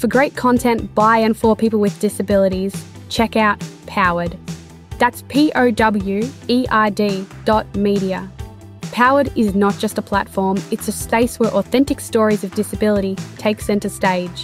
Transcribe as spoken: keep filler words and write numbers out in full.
For great content by and for people with disabilities, check out Powered. That's P O W E R D dot media. Powered is not just a platform, it's a space where authentic stories of disability take centre stage.